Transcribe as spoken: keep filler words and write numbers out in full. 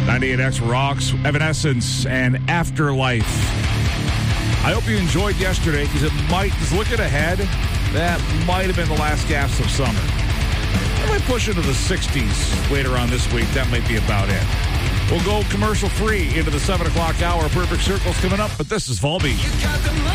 ninety-eight X rocks, Evanescence, and Afterlife. I hope you enjoyed yesterday, because it might, just looking ahead, that might have been the last gasp of summer. I might push into the sixties later on this week. That might be about it. We'll go commercial-free into the seven o'clock hour. Perfect Circle's coming up, but this is Fall Beat.